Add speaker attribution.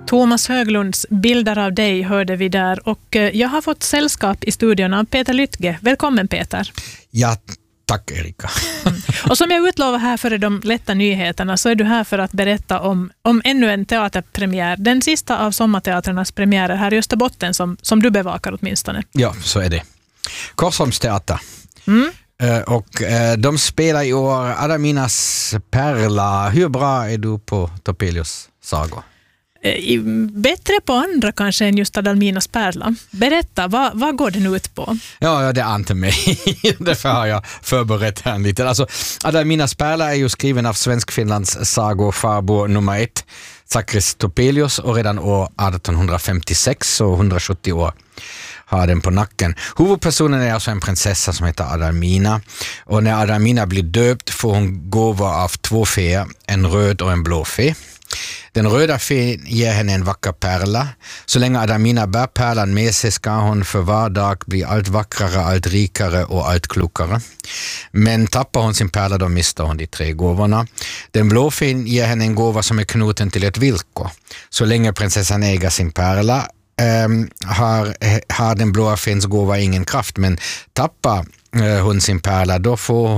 Speaker 1: Thomas Höglunds bilder av dig hörde vi där, och jag har fått sällskap i studion av Peter Lytge. Välkommen Peter.
Speaker 2: Ja, tack Erika.
Speaker 1: Och som jag utlovar här för de lätta nyheterna så är du här för att berätta om ännu en teaterpremiär. Den sista av sommarteatrarnas premiärer här i Österbotten som du bevakar åtminstone.
Speaker 2: Ja, så är det. Korsholmsteater. Och de spelar i år Adaminas Perla. Hur bra är du på Topelius sagor?
Speaker 1: Bättre på andra kanske än just Adalminas Perla. Berätta, vad går den ut på?
Speaker 2: Ja, det ante mig. Därför har jag förberett här lite. Alltså, Adalminas Perla är ju skriven av Svensk-Finlands sagofarbor nummer 1, Sakris Topelius, och redan år 1856, så 170 år har den på nacken. Huvudpersonen är alltså en prinsessa som heter Adalmina, och när Adalmina blir döpt får hon gåvor av 2 feer, en röd och en blå fe. Den röda fen ger henne en vacker pärla. Så länge Adalmina bär pärlan med sig ska hon för var dag bli allt vackrare, allt rikare och allt klokare. Men tappar hon sin pärla då mister hon de 3 gåvorna. Den blå fen ger henne en gåva som är knuten till ett villkor. Så länge prinsessan äger sin pärla har den blåa fens gåva ingen kraft, men tappar hon sin pärla då får hon